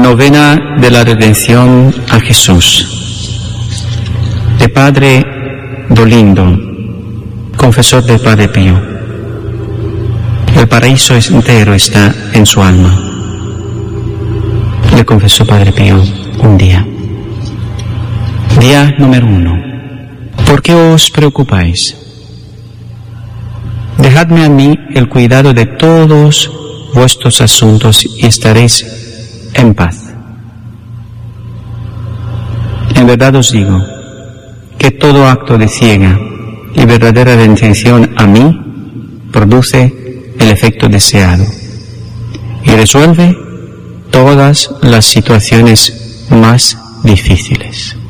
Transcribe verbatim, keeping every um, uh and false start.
Novena de la Redención a Jesús. De Padre Dolindo, confesor del Padre Pío. El paraíso entero está en su alma. Le confesó Padre Pío un día. Día número uno. ¿Por qué os preocupáis? Dejadme a mí el cuidado de todos vuestros asuntos y estaréis en paz. En verdad os digo que todo acto de ciega y verdadera rendición a mí produce el efecto deseado y resuelve todas las situaciones más difíciles.